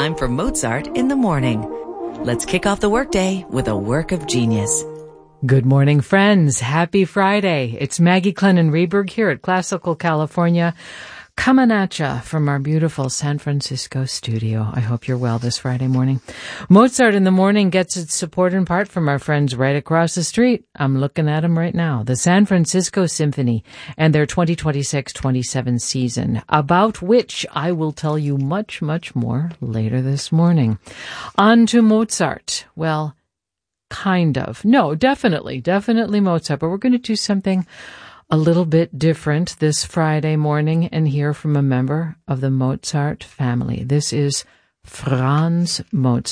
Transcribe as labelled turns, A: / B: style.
A: time for Mozart in the morning. Let's kick off the workday with a work of genius.
B: Good morning, friends. Happy Friday. It's Maggie Clennon-Reberg here at Classical California, coming at ya from our beautiful San Francisco studio. I hope you're well this Friday morning. Mozart in the Morning gets its support in part from our friends right across the street. I'm looking at them right now. The San Francisco Symphony and their 2026-27 season, about which I will tell you much, much more later this morning. On to Mozart. Well, kind of. No, definitely Mozart. But we're going to do something a little bit different this Friday morning and hear from a member of the Mozart family. This is Franz Mozart.